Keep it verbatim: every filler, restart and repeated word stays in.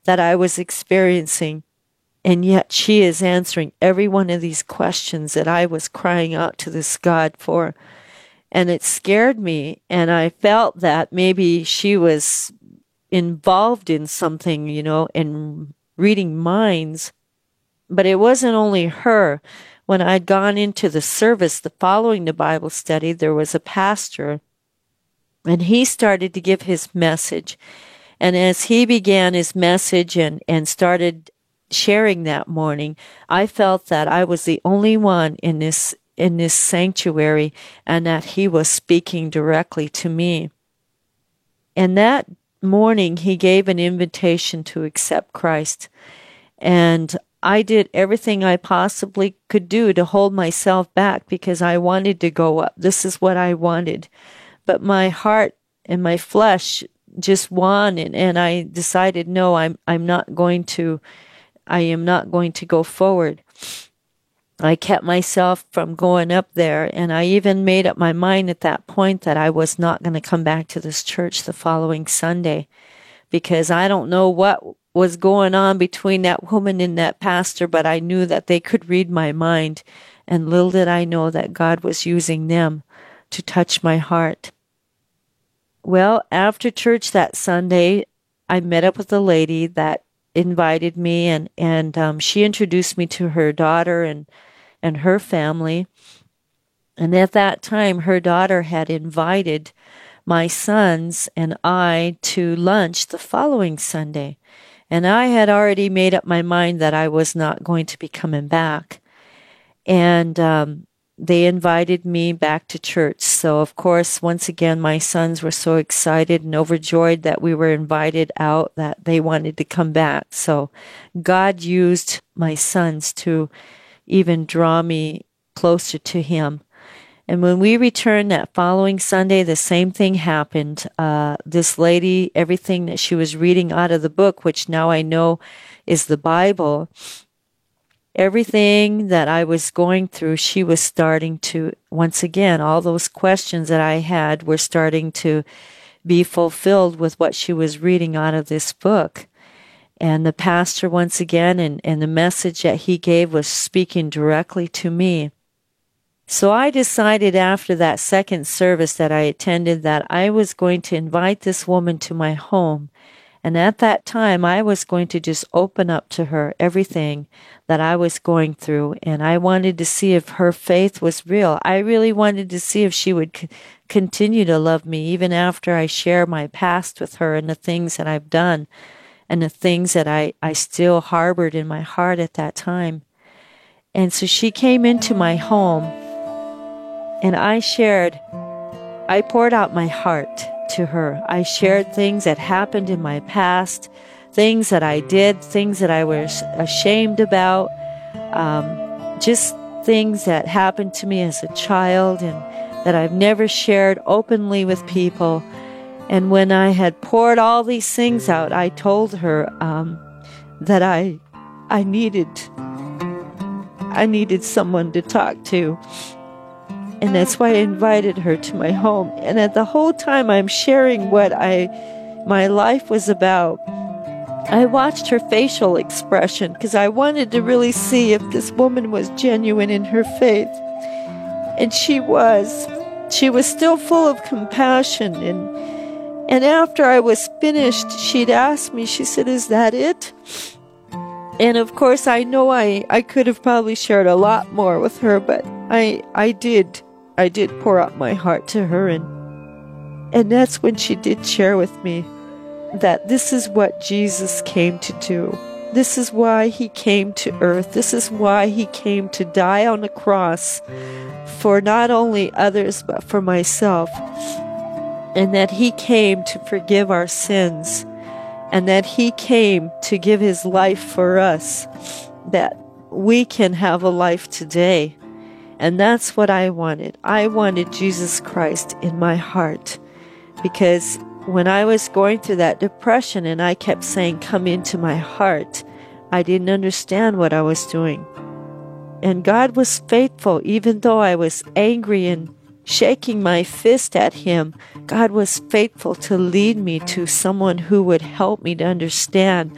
that I was experiencing. And yet she is answering every one of these questions that I was crying out to this God for. And it scared me. And I felt that maybe she was involved in something, you know, in reading minds. But it wasn't only her. When I'd gone into the service the following the Bible study, there was a pastor, and he started to give his message. And as he began his message and, and started sharing that morning, I felt that I was the only one in this in this sanctuary, and that he was speaking directly to me. And that morning, he gave an invitation to accept Christ. And I did everything I possibly could do to hold myself back because I wanted to go up. This is what I wanted. But my heart and my flesh just won, and, and I decided, no, I'm I'm not going to, I am not going to go forward. I kept myself from going up there, and I even made up my mind at that point that I was not going to come back to this church the following Sunday, because I don't know what was going on between that woman and that pastor, but I knew that they could read my mind, and little did I know that God was using them to touch my heart. Well, after church that Sunday, I met up with a lady that invited me, and, and um, she introduced me to her daughter and and her family. And at that time, her daughter had invited my sons and I to lunch the following Sunday. And I had already made up my mind that I was not going to be coming back. And um, they invited me back to church. So, of course, once again, my sons were so excited and overjoyed that we were invited out that they wanted to come back. So God used my sons to even draw me closer to him. And when we returned that following Sunday, the same thing happened. Uh, this lady, everything that she was reading out of the book, which now I know is the Bible, everything that I was going through, she was starting to, once again, all those questions that I had were starting to be fulfilled with what she was reading out of this book. And the pastor, once again, and, and the message that he gave was speaking directly to me. So I decided after that second service that I attended that I was going to invite this woman to my home. And at that time, I was going to just open up to her everything that I was going through. And I wanted to see if her faith was real. I really wanted to see if she would c- continue to love me even after I share my past with her and the things that I've done and the things that I, I still harbored in my heart at that time. And so she came into my home, and I shared, I poured out my heart to her. I shared things that happened in my past, things that I did, things that I was ashamed about, um, just things that happened to me as a child and that I've never shared openly with people. And when I had poured all these things out, I told her um, that I, I needed, I needed someone to talk to. And that's why I invited her to my home. And at the whole time I'm sharing what I, my life was about, I watched her facial expression because I wanted to really see if this woman was genuine in her faith. And she was. She was still full of compassion. And, and after I was finished, she'd asked me, she said, "Is that it?" And of course, I know I, I could have probably shared a lot more with her, but I I did. I did pour out my heart to her, and and that's when she did share with me that this is what Jesus came to do. This is why he came to earth. This is why he came to die on the cross for not only others, but for myself. And that he came to forgive our sins. And that he came to give his life for us, that we can have a life today. And that's what I wanted. I wanted Jesus Christ in my heart, because when I was going through that depression and I kept saying, "Come into my heart," I didn't understand what I was doing. And God was faithful, even though I was angry and shaking my fist at him. God was faithful to lead me to someone who would help me to understand